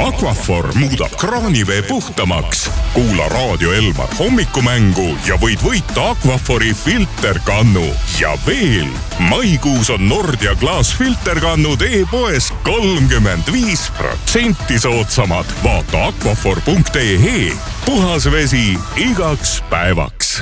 Aquaphor muudab kraanivee puhtamaks. Kuula Raadio Elmar hommikumängu ja võid võita Aquaphori filterkannu. Ja veel, maikuus on Nordia klaasfilterkannud e-poes 35% soodsamad. Vaata aquaphor.ee. Puhas vesi igaks päevaks.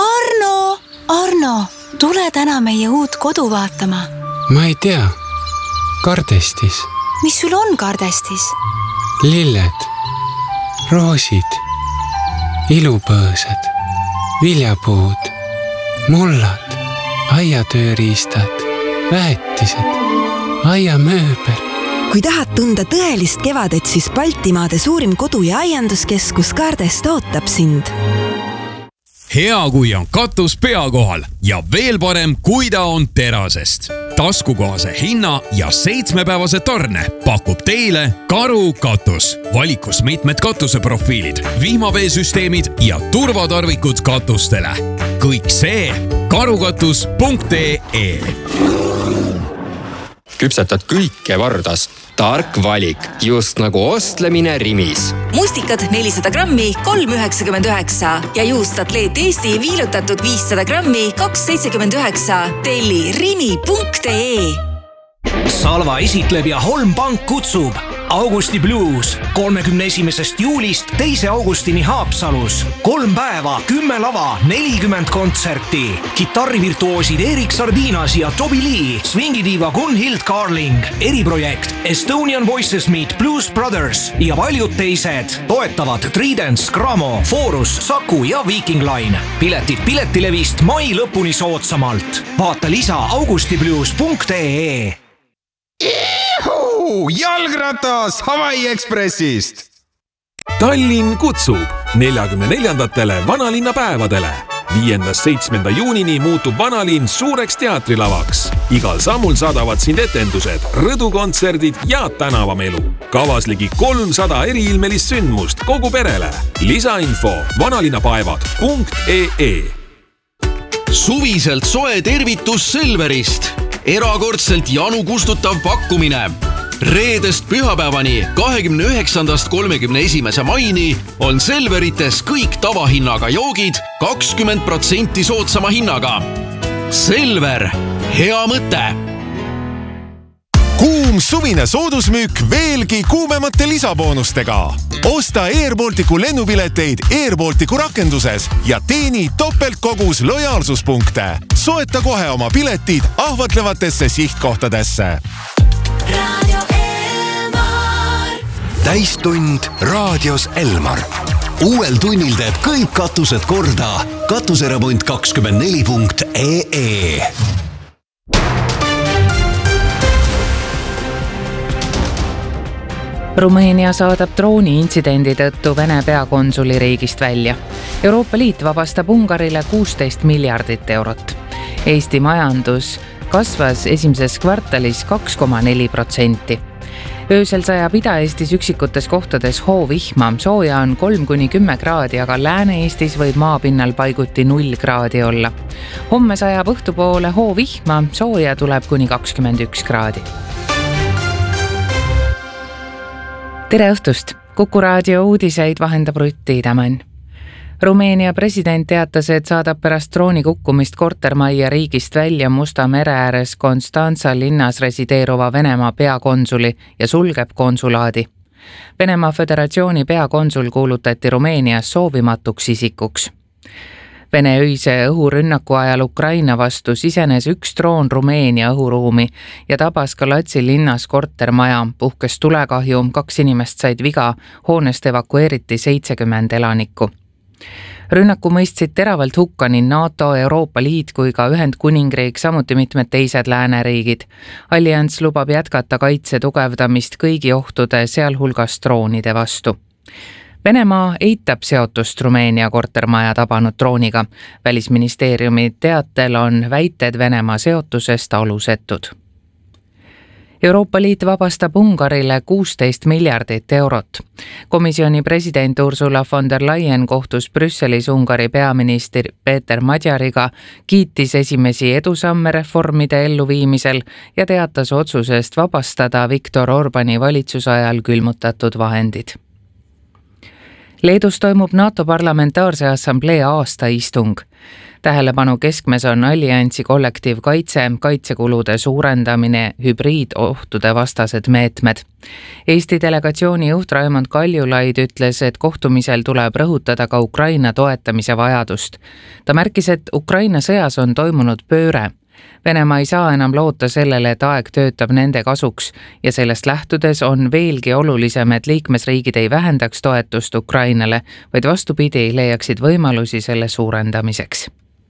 Arno, tule täna meie uut kodu vaatama. Ma ei tea. Kardestis. Mis sul on kardestis? Lilled, roosid, ilupõõsad, viljapuud, mullad, aiatööriistad, väetised, aiamööbel. Kui tahad tunda tõelist kevadet, siis Baltimaade suurim kodu- ja aianduskeskus Kardest ootab sind. Hea, kui on katus pea kohal ja veel parem, kui ta on terasest. Taskukohase hinna ja 7-päevase tarne pakub teile Karu katus. Valikus mitmed katuseprofiilid, vihmaveesüsteemid ja turvatarvikud katustele. Kõik see karukatus.ee. Küpsetad kõike Vardas. Tark valik, just nagu ostlemine Rimis. Mustikad 400 grammi 3,99 ja juust Atleet Eesti viilutatud 500 grammi 2,79. Telli rimi.ee. Salva esitleb ja Holm Pank kutsub Augusti Blues 31. juulist 2. augustini Haapsalus. 3 päeva, 10 lava, 40 kontserti. Kitarrivirtuoosid Erik Sardinas ja Toby Lee, swingidiiva Gunhild Carling, eriprojekt Estonian Voices Meet Blues Brothers ja paljud teised. Toetavad Tridents, Gramo, Forus, Saku ja Viking Line. Piletid Piletilevist mai lõpuni soodsamalt. Vaata lisa augustiblues.ee. Jalgratas Hawaii Expressist! Tallinn kutsub 44. vanalinnapäevadele. 5.–7. juunini muutub vanalinn suureks teatrilavaks. Igal sammul saadavad sind etendused, rõdukontserdid ja tänavamelu. Kavas ligi 300 eriilmelist sündmust kogu perele. Lisainfo vanalinnapäevad.ee. Suviselt soe tervitus Selverist. Erakordselt janu kustutav pakkumine. Reedest pühapäevani 29. 31. maini on Selverites kõik tavahinnaga joogid 20% soodsama hinnaga. Selver, hea mõte! Kuum suvine soodusmüük veelgi kuumemate lisaboonustega. Osta Air Balticu lennupileteid Air Balticu rakenduses ja teeni topeltkogus lojaalsuspunkte. Soeta kohe oma piletid ahvatlevatesse sihtkohtadesse. Täistund raadios Elmar. Uuel tunnil teeb kõik katused korda. Katuseremont24.ee. Rumeenia saadab drooni intsidendi tõttu Vene peakonsuli riigist välja. Euroopa Liit vabastab Ungarile 16 miljardit eurot. Eesti majandus kasvas esimeses kvartalis 2,4%. Öösel sajab Ida-Eestis üksikutes kohtades hoovihma. Sooja on 3–10 kraadi, aga Lääne-Eestis võib maapinnal paiguti 0 kraadi olla. Homme sajab õhtupoole hoovihma, sooja tuleb kuni 21 kraadi. Tere õhtust! Kuku raadio uudiseid vahendab Rutt Tiidemann. Rumeenia president teatas, et saadab pärast drooni kukkumist kortermajja riigist välja Musta mere ääres Konstantsa linnas resideeruva Venemaa peakonsuli ja sulgeb konsulaadi. Venemaa Föderatsiooni peakonsul kuulutati Rumeenias soovimatuks isikuks. Vene öise õhurünnaku ajal Ukraina vastu sisenes üks droon Rumeenia õhuruumi ja tabas Galatsi linnas kortermaja. Puhkes tulekahju, 2 inimest said viga, hoonest evakueeriti 70 elanikku. Rünnaku mõistsid teravalt hukka nii NATO, Euroopa Liit kui ka Ühendkuningriik, samuti mitmed teised lääneriigid. Allianss lubab jätkata kaitse tugevdamist kõigi ohtude, sealhulgas droonide vastu. Venemaa eitab seotust Rumeenia kortermaja tabanud drooniga. Välisministeeriumi teatel on väited Venemaa seotusest alusetud. Euroopa Liit vabastab Ungarile 16 miljardit eurot. Komisjoni president Ursula von der Leyen kohtus Brüsselis Ungari peaminister Peter Magyariga, kiitis esimesi edusamme reformide elluviimisel ja teatas otsusest vabastada Viktor Orbani valitsuse ajal külmutatud vahendid. Leedus toimub NATO Parlamentaarse Assamblee aastaistung. Tähelepanu keskmes on alliansi kollektiivkaitse, kaitsekulude suurendamine, hübriidohtude vastased meetmed. Eesti delegatsiooni juht Raimond Kaljulaid ütles, et kohtumisel tuleb rõhutada ka Ukraina toetamise vajadust. Ta märkis, et Ukraina sõjas on toimunud pööre. Venemaa ei saa enam loota sellele, et aeg töötab nende kasuks ja sellest lähtudes on veelgi olulisem, et liikmesriigid ei vähendaks toetust Ukrainale, vaid vastupidi leiaksid võimalusi selle suurendamiseks.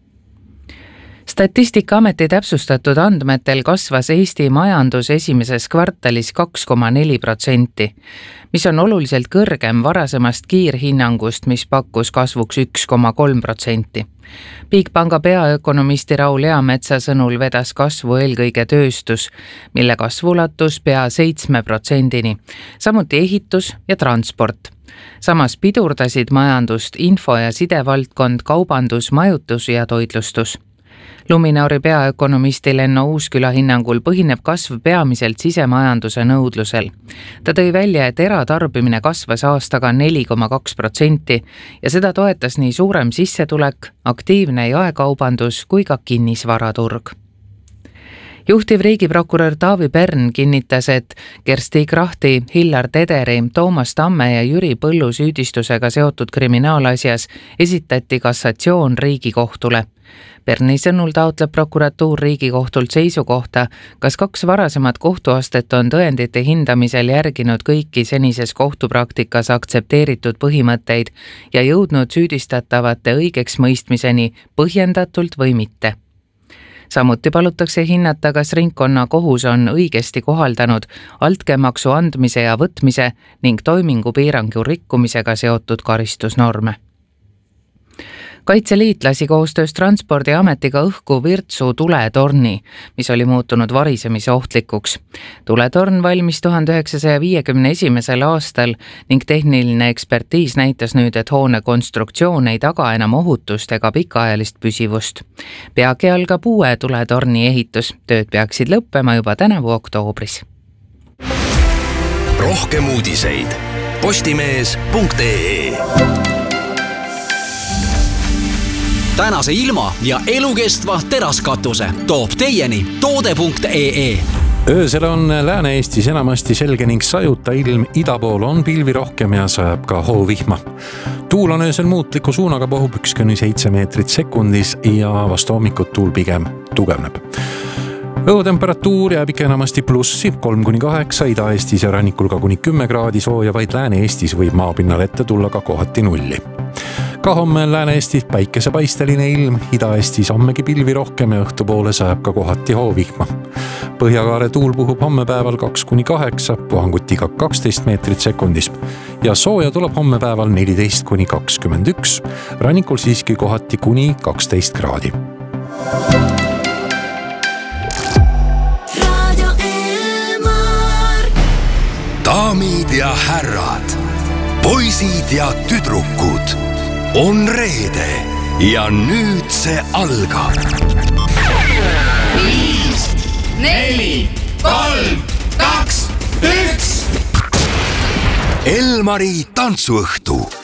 Statistikaameti täpsustatud andmetel kasvas Eesti majandus esimeses kvartalis 2,4%, mis on oluliselt kõrgem varasemast kiirhinnangust, mis pakkus kasvuks 1,3%. Bigpanga peaökonomisti Raul Eametsa sõnul vedas kasvu eelkõige tööstus, mille kasvu ulatus pea 7%-ni, samuti ehitus ja transport. Samas pidurdasid majandust info- ja sidevaldkond, kaubandus, majutus ja toitlustus. Luminauri peaökonomisti Lenno Uusküla hinnangul põhineb kasv peamiselt sisemajanduse nõudlusel. Ta tõi välja, et eratarbimine kasvas aastaga 4,2% ja seda toetas nii suurem sissetulek, aktiivne jaekaubandus kui ka kinnisvaraturg. Juhtiv riigiprokurör Taavi Pern kinnitas, et Kersti Krahti, Hillar Tederi, Toomas Tamme ja Jüri Põllu süüdistusega seotud kriminaalasjas esitati kassatsioon Riigikohtule. Perni sõnul taotleb prokuratuur Riigikohtult seisukohta, kas 2 varasemat kohtuastet on tõendite hindamisel järginud kõiki senises kohtupraktikas aktsepteeritud põhimõtteid ja jõudnud süüdistatavate õigeks mõistmiseni põhjendatult või mitte. Samuti palutakse hinnata, kas ringkonnakohus on õigesti kohaldanud altkäemaksu andmise ja võtmise ning toimingupiirangu rikkumisega seotud karistusnorme. Kaitseliit lasi koostöös Transpordiametiga õhku Virtsu tuletorni, mis oli muutunud varisemise ohtlikuks. Tuletorn valmis 1951. aastal ning tehniline ekspertiis näitas nüüd, et hoone konstruktsioon ei taga enam ohutust ega pikaajalist püsivust. Peagi algab uue tuletorni ehitus. Tööd peaksid lõppema juba tänavu oktoobris. Rohkem uudiseid postimees.ee. Tänase ilma ja elukestva teraskatuse toob teieni toode.ee. Öösel on Lääne-Eestis enamasti selge ning sajuta ilm, ida pool on pilvi rohkem ja sajab ka hoovihma. Tuul on öösel muutliku suunaga puhub 1-7 meetrit sekundis ja vastu hommikut tuul pigem tugevneb. Õhutemperatuur jääb ikka enamasti plussi 3-8, Ida-Eestis ja rannikul ka kuni 10 kraadi sooja, vaid Lääne-Eestis võib maapinnal ette tulla ka kohati 0. Ka homme Lääne-Eestis päikesepaisteline ilm, Ida-Eestis hommegi pilvi rohkem ja õhtupoole sajab ka kohati hoovihma. Põhjakaare tuul puhub homme päeval 2-8, puhangutiga 12 meetrit sekundis ja sooja tuleb homme päeval 14-21, rannikul siiski kohati kuni 12 kraadi. Daamid ja härrad, poisid ja tüdrukud, on reede ja nüüd see algab. 5, 4, 3, 2, 1. Elmari tantsuõhtu